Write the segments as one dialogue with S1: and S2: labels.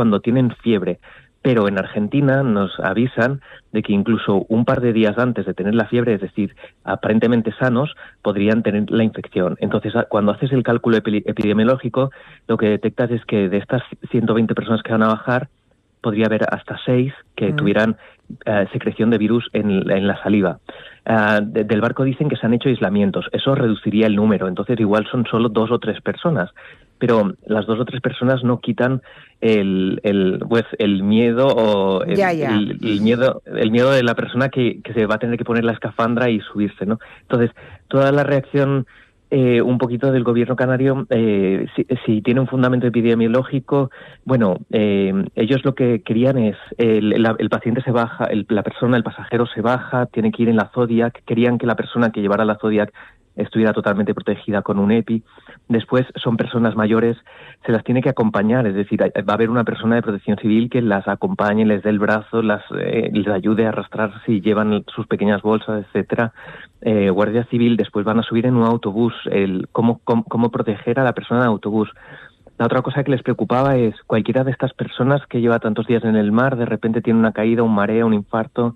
S1: cuando tienen fiebre. Pero en Argentina nos avisan de que incluso un par de días antes de tener la fiebre, es decir, aparentemente sanos, podrían tener la infección. Entonces, cuando haces el cálculo epidemiológico, lo que detectas es que de estas 120 personas que van a bajar, podría haber hasta 6 que tuvieran secreción de virus en la saliva. Del barco dicen que se han hecho aislamientos. Eso reduciría el número. Entonces, igual son solo 2 o 3 personas. Pero las 2 o 3 personas no quitan el miedo o el miedo de la persona que se va a tener que poner la escafandra y subirse, ¿no? Entonces, toda la reacción un poquito del gobierno canario, si tiene un fundamento epidemiológico, bueno, ellos lo que querían es el paciente se baja, el pasajero se baja, tiene que ir en la Zodiac, querían que la persona que llevara la Zodiac estuviera totalmente protegida con un EPI. Después son personas mayores, se las tiene que acompañar, es decir, va a haber una persona de protección civil que las acompañe, les dé el brazo, les ayude a arrastrar si llevan sus pequeñas bolsas, etcétera. Guardia Civil, después van a subir en un autobús, cómo proteger a la persona del autobús. La otra cosa que les preocupaba es cualquiera de estas personas que lleva tantos días en el mar, de repente tiene una caída, un mareo, un infarto,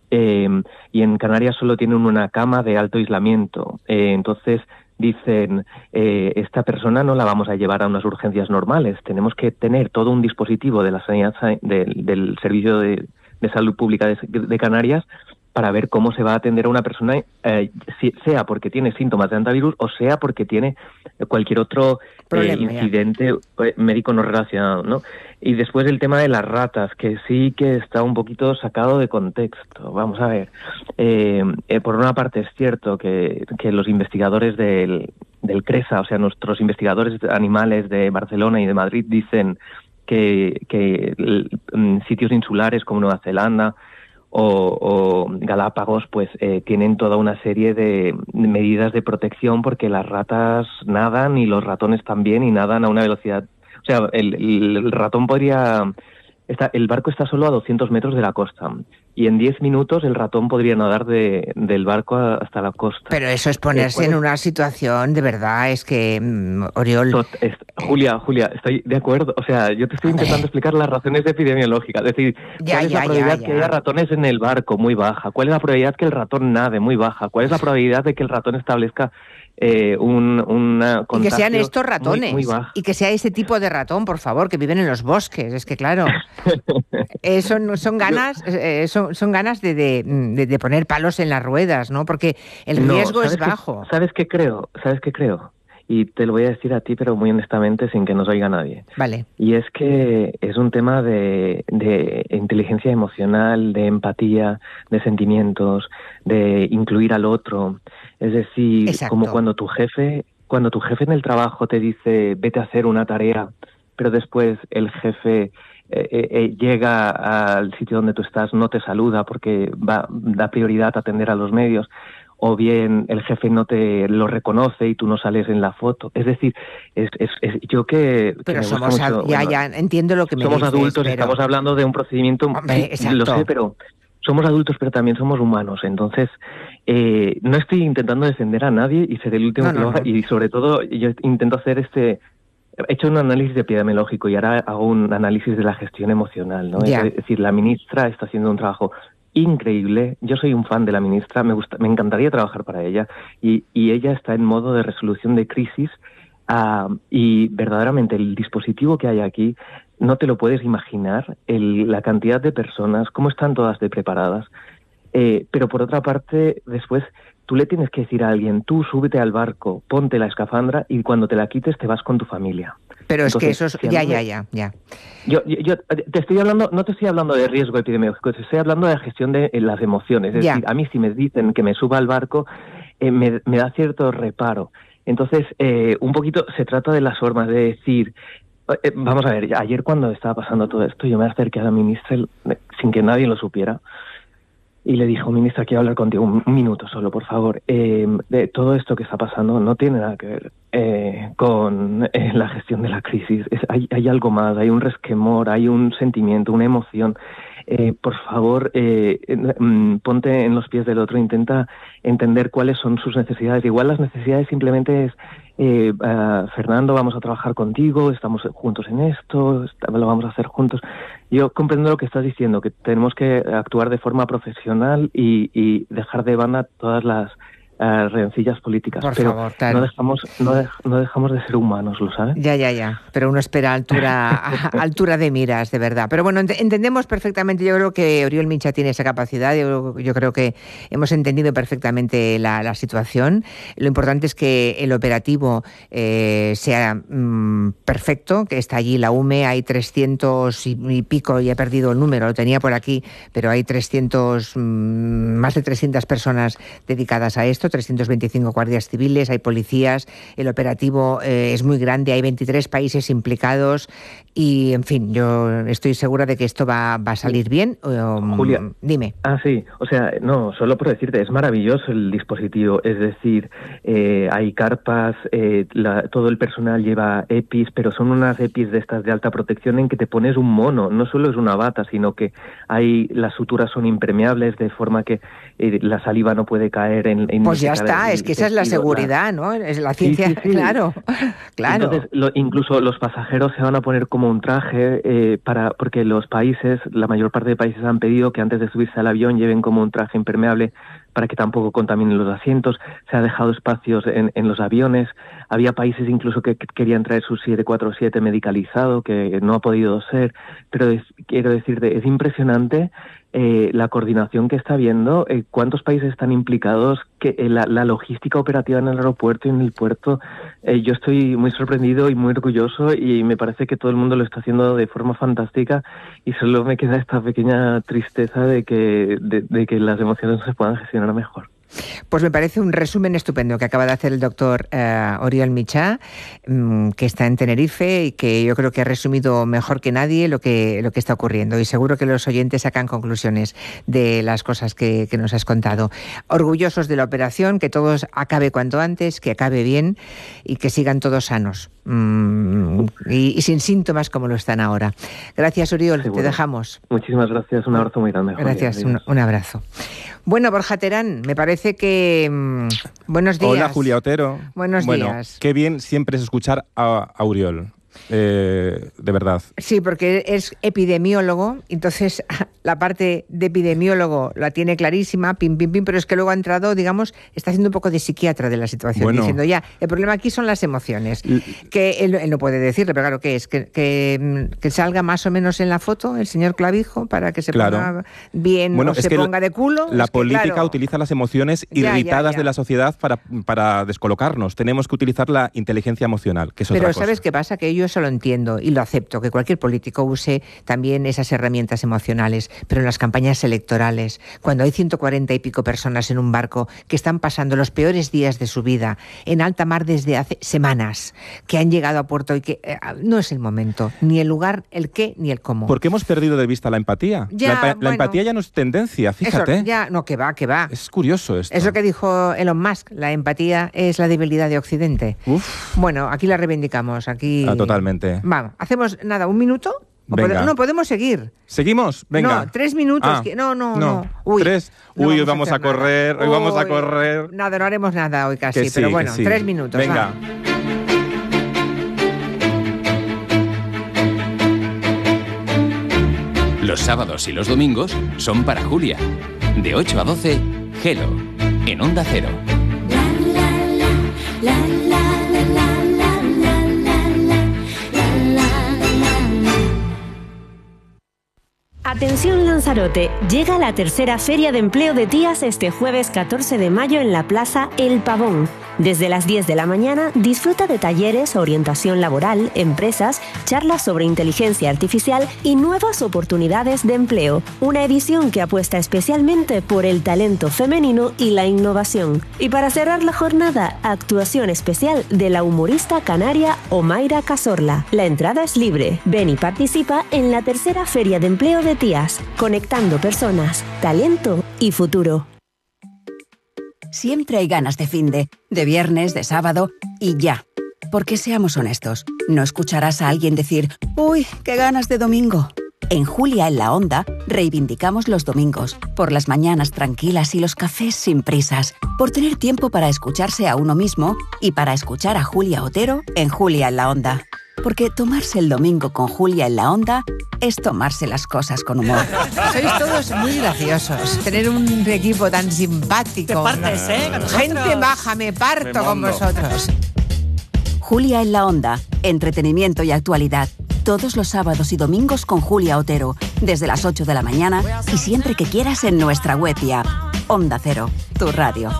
S1: y en Canarias solo tienen una cama de alto aislamiento. Entonces dicen, esta persona no la vamos a llevar a unas urgencias normales, tenemos que tener todo un dispositivo de la sanidad del Servicio de Salud Pública de Canarias para ver cómo se va a atender a una persona, sea porque tiene síntomas de hantavirus o sea porque tiene cualquier otro incidente médico no relacionado, ¿no? Y después el tema de las ratas, que sí que está un poquito sacado de contexto. Vamos a ver. Por una parte es cierto que los investigadores del CRESA, o sea, nuestros investigadores animales de Barcelona y de Madrid, dicen que sitios insulares como Nueva Zelanda o Galápagos pues tienen toda una serie de medidas de protección porque las ratas nadan y los ratones también y nadan a una velocidad, o sea, el ratón podría el barco está solo a 200 metros de la costa y en 10 minutos el ratón podría nadar del barco hasta la costa.
S2: Pero eso es ponerse en una situación, de verdad, es que, Oriol...
S1: Julia, estoy de acuerdo. O sea, yo te estoy intentando explicar las razones epidemiológicas. Es decir, ¿cuál es la probabilidad que haya ratones en el barco? Muy baja. ¿Cuál es la probabilidad que el ratón nade? Muy baja. ¿Cuál es la probabilidad de que el ratón establezca una contagio?
S2: Y que sean estos ratones,
S1: muy baja.
S2: y que sea ese tipo de ratón, por favor, que viven en los bosques. Es que, claro, son ganas de poner palos en las ruedas, ¿no? Porque el riesgo es bajo.
S1: ¿Sabes qué creo? Y te lo voy a decir a ti, pero muy honestamente, sin que nos oiga nadie.
S2: Vale.
S1: Y es que es un tema de inteligencia emocional, de empatía, de sentimientos, de incluir al otro. Es decir,
S2: exacto,
S1: como cuando tu jefe en el trabajo te dice vete a hacer una tarea, pero después el jefe llega al sitio donde tú estás, no te saluda porque da prioridad a atender a los medios, o bien el jefe no te lo reconoce y tú no sales en la foto. Es decir, yo que...
S2: Pero
S1: que
S2: somos... ya entiendo lo que me dices.
S1: Somos adultos, pero... estamos hablando de un procedimiento...
S2: Hombre,
S1: sí, lo sé, pero somos adultos, pero también somos humanos. Entonces, no estoy intentando defender a nadie y ser el último que lo haga. Y sobre todo, yo intento hacer He hecho un análisis epidemiológico y ahora hago un análisis de la gestión emocional, ¿no?
S2: Yeah.
S1: Es decir, la ministra está haciendo un trabajo increíble. Yo soy un fan de la ministra, me encantaría trabajar para ella y ella está en modo de resolución de crisis y verdaderamente el dispositivo que hay aquí no te lo puedes imaginar, la cantidad de personas, cómo están todas de preparadas, pero por otra parte después tú le tienes que decir a alguien, tú súbete al barco, ponte la escafandra y cuando te la quites te vas con tu familia.
S2: Pero
S1: entonces,
S2: es que eso es... Ya.
S1: Yo te estoy hablando, no te estoy hablando de riesgo epidemiológico, te estoy hablando de la gestión de las emociones. Es decir, a mí si me dicen que me suba al barco, me da cierto reparo. Entonces, un poquito se trata de las formas de decir... vamos a ver, ayer cuando estaba pasando todo esto, yo me acerqué a la ministra sin que nadie lo supiera. Y le dijo, ministra, quiero hablar contigo un minuto solo, por favor. De todo esto que está pasando no tiene nada que ver con la gestión de la crisis. Hay algo más, hay un resquemor, hay un sentimiento, una emoción. por favor, ponte en los pies del otro, intenta entender cuáles son sus necesidades. Igual las necesidades simplemente es, Fernando, vamos a trabajar contigo, estamos juntos en esto, lo vamos a hacer juntos. Yo comprendo lo que estás diciendo, que tenemos que actuar de forma profesional y dejar de banda todas las rencillas políticas,
S2: por
S1: pero
S2: favor, claro.
S1: no dejamos de ser humanos, ¿lo sabes?
S2: Ya, pero uno espera altura de miras, de verdad. Pero bueno, entendemos perfectamente, yo creo que Oriol Mincha tiene esa capacidad, yo creo que hemos entendido perfectamente la situación. Lo importante es que el operativo sea perfecto, que está allí la UME, hay 300 y pico, y he perdido el número, lo tenía por aquí, pero hay más de 300 personas dedicadas a esto, 325 guardias civiles, hay policías, el operativo es muy grande, hay 23 países implicados y, en fin, yo estoy segura de que esto va a salir bien.
S1: Julia,
S2: dime.
S1: Sí, o sea, no, solo por decirte, es maravilloso el dispositivo, es decir, hay carpas, todo el personal lleva EPIs, pero son unas EPIs de estas de alta protección en que te pones un mono, no solo es una bata, sino que las suturas son impermeables, de forma que la saliva no puede caer en
S2: pues ya está, es que esa es la seguridad, ¿no? Es la ciencia, sí. Claro.
S1: Entonces, incluso los pasajeros se van a poner como un traje porque los países, la mayor parte de países han pedido que antes de subirse al avión lleven como un traje impermeable para que tampoco contaminen los asientos. Se ha dejado espacios en los aviones. Había países incluso que querían traer su 747 medicalizado, que no ha podido ser. Pero quiero decirte, es impresionante la coordinación que está habiendo, cuántos países están implicados, que la logística operativa en el aeropuerto y en el puerto. Yo estoy muy sorprendido y muy orgulloso y me parece que todo el mundo lo está haciendo de forma fantástica y solo me queda esta pequeña tristeza de que las emociones se puedan gestionar mejor.
S2: Pues me parece un resumen estupendo que acaba de hacer el doctor Oriol Mincha, que está en Tenerife y que yo creo que ha resumido mejor que nadie lo que está ocurriendo, y seguro que los oyentes sacan conclusiones de las cosas que nos has contado. Orgullosos de la operación, que todo acabe cuanto antes, que acabe bien y que sigan todos sanos y sin síntomas como lo están ahora. Gracias, Oriol, seguro. Te dejamos.
S1: Muchísimas gracias, un abrazo muy grande.
S2: Gracias, un abrazo. Bueno, Borja Terán, me parece que... buenos días.
S3: Hola, Julia Otero.
S2: Buenos días.
S3: Qué bien siempre es escuchar a Oriol. De verdad.
S2: Sí, porque es epidemiólogo, entonces la parte de epidemiólogo la tiene clarísima, pero es que luego ha entrado, digamos, está haciendo un poco de psiquiatra de la situación, diciendo ya, el problema aquí son las emociones, que él no puede decirle, pero claro, ¿qué es? Que salga más o menos en la foto el señor Clavijo para que se ponga bien o se ponga de culo.
S3: La política utiliza las emociones irritadas de la sociedad para descolocarnos. Tenemos que utilizar la inteligencia emocional, que es otra cosa.
S2: Pero ¿sabes qué pasa? Que yo eso lo entiendo y lo acepto, que cualquier político use también esas herramientas emocionales, pero en las campañas electorales, cuando hay 140 y pico personas en un barco que están pasando los peores días de su vida en alta mar desde hace semanas, que han llegado a puerto y que no es el momento, ni el lugar, el qué, ni el cómo.
S3: ¿Por qué hemos perdido de vista la empatía? La empatía ya no es tendencia, fíjate.
S2: Eso, que va.
S3: Es curioso esto.
S2: Eso que dijo Elon Musk, la empatía es la debilidad de Occidente. Bueno, aquí la reivindicamos, aquí...
S3: Totalmente.
S2: Vamos, hacemos un minuto. No, podemos seguir.
S3: ¿Seguimos? Venga.
S2: No, 3 minutos. No.
S3: Uy, 3. Hoy vamos a correr. Hoy vamos a correr.
S2: Nada, no haremos nada hoy casi, pero bueno, 3 minutos.
S3: Venga.
S4: Los sábados y los domingos son para Julia. De 8 a 12, Hello, en Onda Cero.
S5: Atención Lanzarote, llega la tercera Feria de Empleo de Tías este jueves 14 de mayo en la Plaza El Pavón. Desde las 10 de la mañana disfruta de talleres, orientación laboral, empresas, charlas sobre inteligencia artificial y nuevas oportunidades de empleo. Una edición que apuesta especialmente por el talento femenino y la innovación. Y para cerrar la jornada, actuación especial de la humorista canaria Omaira Cazorla. La entrada es libre. Ven y participa en la tercera Feria de Empleo de Tías, conectando personas, talento y futuro.
S6: Siempre hay ganas de finde, de viernes, de sábado y ya. Porque seamos honestos, no escucharás a alguien decir «Uy, qué ganas de domingo». En Julia en la Onda reivindicamos los domingos, por las mañanas tranquilas y los cafés sin prisas, por tener tiempo para escucharse a uno mismo y para escuchar a Julia Otero en Julia en la Onda. Porque tomarse el domingo con Julia en la Onda es tomarse las cosas con humor.
S2: Sois todos muy graciosos. Tener un equipo tan simpático.
S7: Te partes, ¿no?
S2: Gente baja, me parto con vosotros.
S6: Julia en la Onda, entretenimiento y actualidad. Todos los sábados y domingos con Julia Otero, desde las 8 de la mañana y siempre que quieras en nuestra web y app. Onda Cero, tu radio.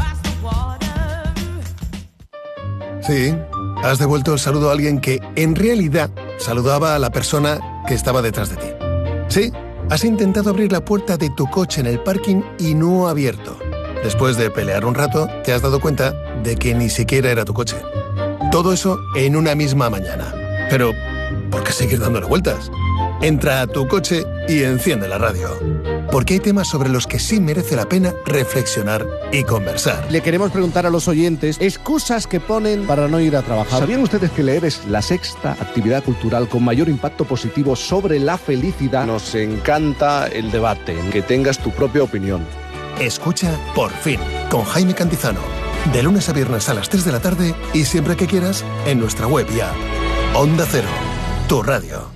S8: Sí, has devuelto el saludo a alguien que, en realidad, saludaba a la persona que estaba detrás de ti. Sí, has intentado abrir la puerta de tu coche en el parking y no ha abierto. Después de pelear un rato, te has dado cuenta de que ni siquiera era tu coche. Todo eso en una misma mañana. Pero, ¿por qué seguir dándole vueltas? Entra a tu coche y enciende la radio. Porque hay temas sobre los que sí merece la pena reflexionar y conversar.
S9: Le queremos preguntar a los oyentes excusas que ponen para no ir a trabajar.
S10: ¿Sabían ustedes que leer es la sexta actividad cultural con mayor impacto positivo sobre la felicidad?
S9: Nos encanta el debate, que tengas tu propia opinión.
S8: Escucha Por Fin, con Jaime Cantizano. De lunes a viernes a las 3 de la tarde y siempre que quieras en nuestra web y app. Onda Cero, tu radio.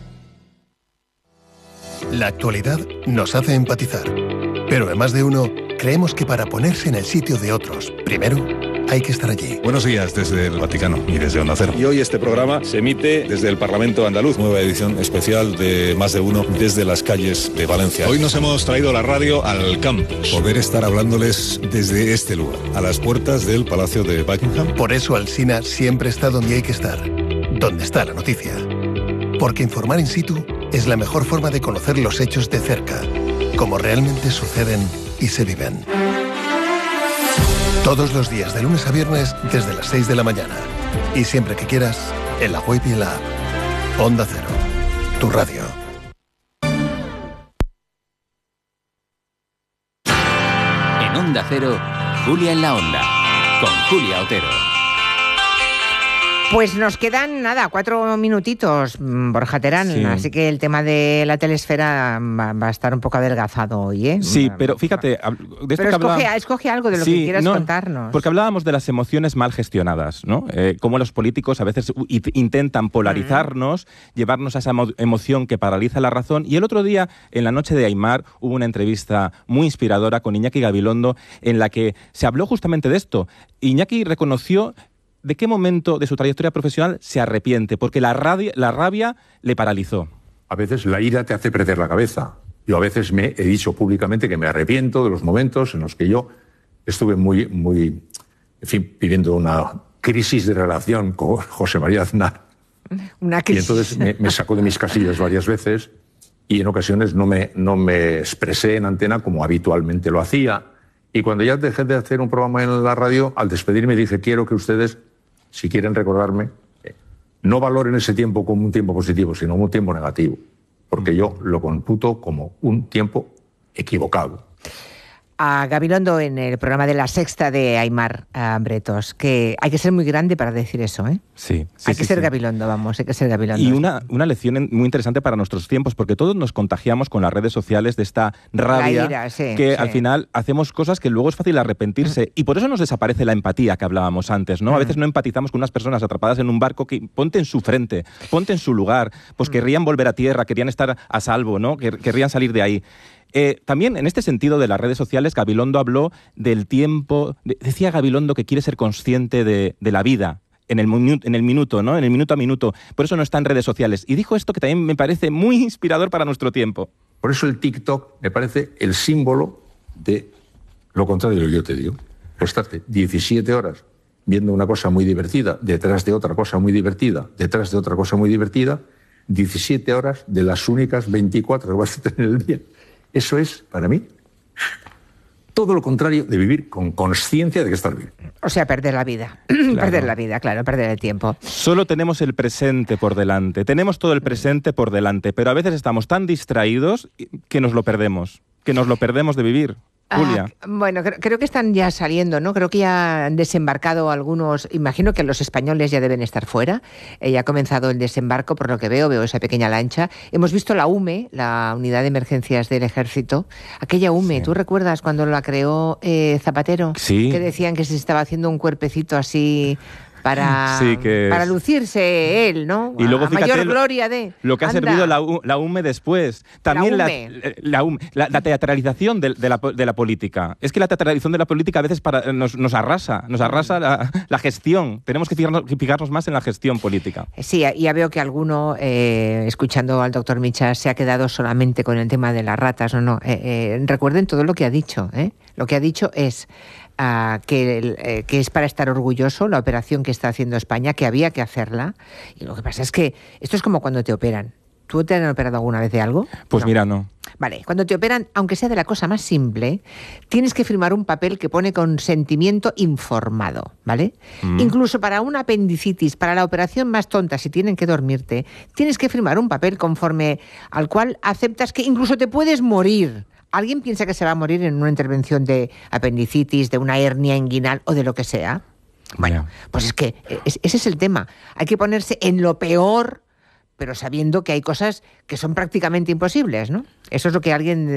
S8: La actualidad nos hace empatizar, pero además de uno, creemos que para ponerse en el sitio de otros, primero hay que estar allí.
S11: Buenos días desde el Vaticano y desde Onda Cero.
S12: Y hoy este programa se emite desde el Parlamento andaluz.
S11: Nueva edición especial de Más de Uno desde las calles de Valencia.
S12: Hoy nos hemos traído la radio al campus.
S11: Poder estar hablándoles desde este lugar, a las puertas del Palacio de Buckingham.
S8: Por eso Alsina siempre está donde hay que estar, donde está la noticia. Porque informar in situ es la mejor forma de conocer los hechos de cerca, como realmente suceden y se viven. Todos los días, de lunes a viernes, desde las 6 de la mañana. Y siempre que quieras, en la web y en la app. Onda Cero, tu radio.
S4: En Onda Cero, Julia en la Onda, con Julia Otero.
S2: Pues nos quedan, 4 minutitos, Borja Terán, sí. Así que el tema de la telesfera va a estar un poco adelgazado hoy, ¿eh?
S3: Sí, pero fíjate... De esto
S2: pero escoge algo de lo que quieras contarnos.
S3: Porque hablábamos de las emociones mal gestionadas, ¿no? Cómo los políticos a veces intentan polarizarnos, llevarnos a esa emoción que paraliza la razón. Y el otro día, en la noche de Aimar, hubo una entrevista muy inspiradora con Iñaki Gabilondo en la que se habló justamente de esto. Iñaki reconoció de qué momento de su trayectoria profesional se arrepiente, porque la rabia le paralizó.
S13: A veces la ira te hace perder la cabeza. Yo a veces he dicho públicamente que me arrepiento de los momentos en los que yo estuve muy, en fin, viviendo una crisis de relación con José María Aznar.
S2: Una crisis.
S13: Y entonces me sacó de mis casillas varias veces y en ocasiones no me expresé en antena como habitualmente lo hacía. Y cuando ya dejé de hacer un programa en la radio, al despedirme dije, quiero que ustedes, si quieren recordarme, no valoren ese tiempo como un tiempo positivo, sino como un tiempo negativo, porque yo lo computo como un tiempo equivocado.
S2: A Gabilondo en el programa de La Sexta de Aimar Bretos, que hay que ser muy grande para decir eso, ¿eh?
S3: Sí.
S2: Hay que ser Gabilondo, hay que ser Gabilondo.
S3: Y una lección muy interesante para nuestros tiempos, porque todos nos contagiamos con las redes sociales de esta rabia, al final hacemos cosas que luego es fácil arrepentirse, y por eso nos desaparece la empatía que hablábamos antes, ¿no? A veces no empatizamos con unas personas atrapadas en un barco que ponte en su frente, ponte en su lugar, pues querrían volver a tierra, querían estar a salvo, ¿no? Querrían salir de ahí. También en este sentido de las redes sociales, Gabilondo habló del tiempo. Decía Gabilondo que quiere ser consciente de la vida en el minuto, ¿no? En el minuto a minuto. Por eso no está en redes sociales. Y dijo esto que también me parece muy inspirador para nuestro tiempo.
S13: Por eso el TikTok me parece el símbolo de lo contrario de lo que yo te digo. Pues estarte 17 horas viendo una cosa muy divertida, detrás de otra cosa muy divertida, detrás de otra cosa muy divertida, 17 horas de las únicas 24 que vas a tener el día. Eso es, para mí, todo lo contrario de vivir con conciencia de que estás vivo.
S2: O sea, perder la vida. Claro. Perder la vida, claro, perder el tiempo.
S3: Solo tenemos el presente por delante. Tenemos todo el presente por delante, pero a veces estamos tan distraídos que nos lo perdemos de vivir. Julia.
S2: Bueno, creo que están ya saliendo, ¿no? Creo que ya han desembarcado algunos. Imagino que los españoles ya deben estar fuera. Ya ha comenzado el desembarco, por lo que veo esa pequeña lancha. Hemos visto la UME, la Unidad de Emergencias del Ejército. Aquella UME, sí. ¿Tú recuerdas cuando la creó Zapatero?
S3: Sí.
S2: Que decían que se estaba haciendo un cuerpecito así... Para lucirse él, ¿no?
S3: Y luego, fíjate,
S2: mayor gloria de...
S3: Lo que ha servido la UME después. También la teatralización de la política. Es que la teatralización de la política a veces nos arrasa la gestión. Tenemos que fijarnos más en la gestión política.
S2: Sí, ya veo que alguno, escuchando al doctor Micha, se ha quedado solamente con el tema de las ratas. Recuerden todo lo que ha dicho. Lo que ha dicho es... que es para estar orgulloso la operación que está haciendo España, que había que hacerla. Y lo que pasa es que esto es como cuando te operan. ¿Tú te han operado alguna vez de algo?
S3: Pues no. Mira, no.
S2: Vale, cuando te operan, aunque sea de la cosa más simple, tienes que firmar un papel que pone consentimiento informado, ¿vale? Incluso para una apendicitis, para la operación más tonta, si tienen que dormirte, tienes que firmar un papel conforme al cual aceptas que incluso te puedes morir. ¿Alguien piensa que se va a morir en una intervención de apendicitis, de una hernia inguinal o de lo que sea? Bueno, pues es que ese es el tema. Hay que ponerse en lo peor, pero sabiendo que hay cosas que son prácticamente imposibles, ¿no? Eso es lo que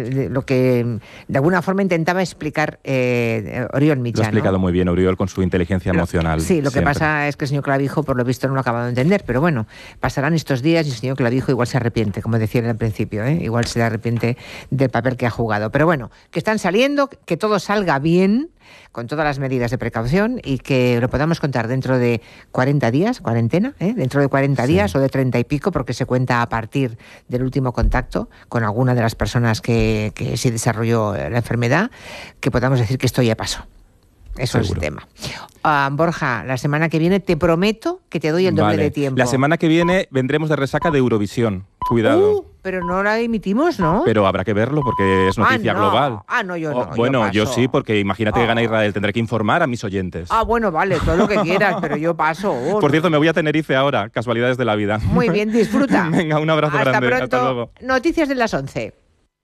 S2: de alguna forma intentaba explicar Oriol Micha.
S3: Lo ha explicado muy bien Oriol con su inteligencia emocional.
S2: Sí, lo que pasa es que el señor Clavijo, por lo visto, no lo ha acabado de entender, pero bueno, pasarán estos días y el señor Clavijo igual se arrepiente, como decía al principio, igual se arrepiente del papel que ha jugado. Pero bueno, que están saliendo, que todo salga bien, con todas las medidas de precaución y que lo podamos contar dentro de 40 días, cuarentena, dentro de 40 días o de 30 y pico, porque se cuenta a partir del último contacto con alguna de las personas que se desarrolló la enfermedad, que podamos decir que esto ya pasó. Eso es el tema. Borja, la semana que viene te prometo que te doy el doble de tiempo.
S3: La semana que viene vendremos de resaca de Eurovisión. Cuidado.
S2: Pero no la emitimos, ¿no?
S3: Pero habrá que verlo porque es noticia global.
S2: No, yo no.
S3: Bueno, yo sí, porque imagínate que gana Israel. Tendré que informar a mis oyentes.
S2: Bueno, vale, todo lo que quieras, pero yo paso.
S3: Por cierto, me voy a Tenerife ahora. Casualidades de la vida.
S2: Muy bien, disfruta.
S3: Venga, un abrazo grande.
S2: Hasta pronto.
S3: Hasta luego.
S2: Noticias de las 11.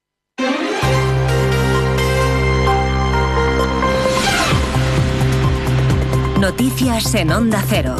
S7: Noticias en Onda Cero.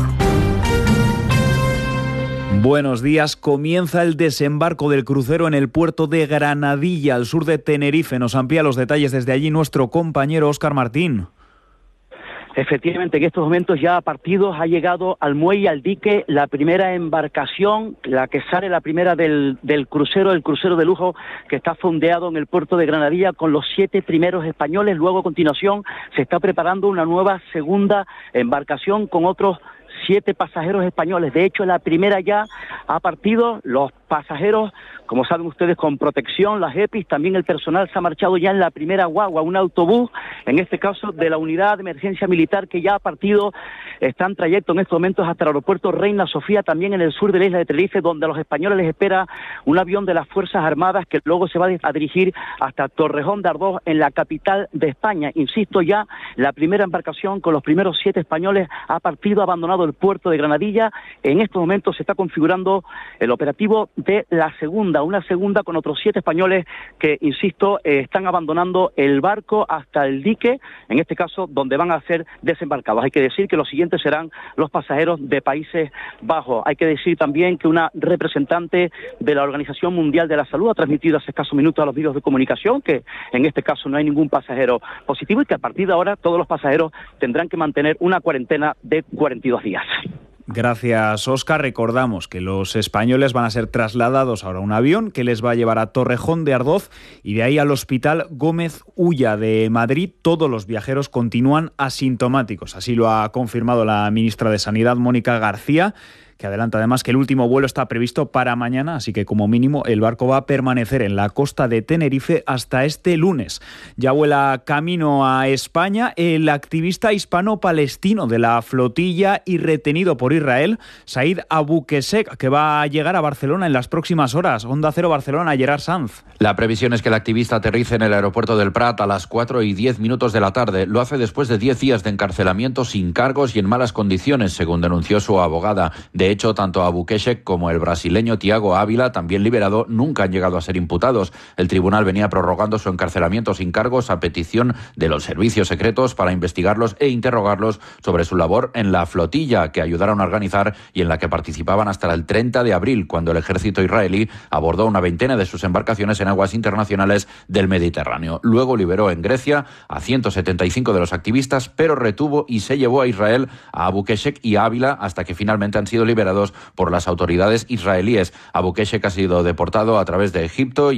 S14: Buenos días. Comienza el desembarco del crucero en el puerto de Granadilla, al sur de Tenerife. Nos amplía los detalles desde allí nuestro compañero Óscar Martín.
S15: Efectivamente, en estos momentos ya ha llegado al muelle, al dique, la primera embarcación, la que sale la primera del crucero, el crucero de lujo que está fondeado en el puerto de Granadilla con los 7 primeros españoles. Luego, a continuación, se está preparando una nueva segunda embarcación con otros 7 pasajeros españoles. De hecho, la primera ya ha partido. Los pasajeros, como saben ustedes, con protección, las EPIs, también el personal se ha marchado ya en la primera guagua, un autobús, en este caso de la unidad de emergencia militar que ya ha partido. Está en trayecto en estos momentos hasta el aeropuerto Reina Sofía, también en el sur de la isla de Tenerife, donde a los españoles les espera un avión de las Fuerzas Armadas que luego se va a dirigir hasta Torrejón de Ardoz, en la capital de España. Insisto, ya la primera embarcación con los primeros 7 españoles ha partido, ha abandonado el puerto de Granadilla. En estos momentos se está configurando el operativo de la segunda, una segunda con otros 7 españoles que, insisto, están abandonando el barco hasta el dique, en este caso donde van a ser desembarcados. Hay que decir que los siguientes serán los pasajeros de Países Bajos. Hay que decir también que una representante de la Organización Mundial de la Salud ha transmitido hace escasos minutos a los medios de comunicación que en este caso no hay ningún pasajero positivo y que a partir de ahora todos los pasajeros tendrán que mantener una cuarentena de 42 días.
S14: Gracias, Óscar. Recordamos que los españoles van a ser trasladados ahora a un avión que les va a llevar a Torrejón de Ardoz y de ahí al Hospital Gómez Ulla de Madrid. Todos los viajeros continúan asintomáticos. Así lo ha confirmado la ministra de Sanidad, Mónica García, que adelanta además que el último vuelo está previsto para mañana, así que como mínimo el barco va a permanecer en la costa de Tenerife hasta este lunes. Ya vuela camino a España el activista hispano-palestino de la flotilla y retenido por Israel, Said Abuquesek, que va a llegar a Barcelona en las próximas horas. Onda Cero Barcelona, Gerard Sanz.
S16: La previsión es que el activista aterrice en el aeropuerto del Prat a las 4:10 de la tarde. Lo hace después de 10 días de encarcelamiento sin cargos y en malas condiciones, según denunció su abogada. De De hecho, tanto Abu Keshek como el brasileño Thiago Ávila, también liberado, nunca han llegado a ser imputados. El tribunal venía prorrogando su encarcelamiento sin cargos a petición de los servicios secretos para investigarlos e interrogarlos sobre su labor en la flotilla que ayudaron a organizar y en la que participaban hasta el 30 de abril, cuando el ejército israelí abordó una veintena de sus embarcaciones en aguas internacionales del Mediterráneo. Luego liberó en Grecia a 175 de los activistas, pero retuvo y se llevó a Israel a Abu Keshek y Ávila hasta que finalmente han sido liberados por las autoridades israelíes. Abu Keshek ha sido deportado a través de Egipto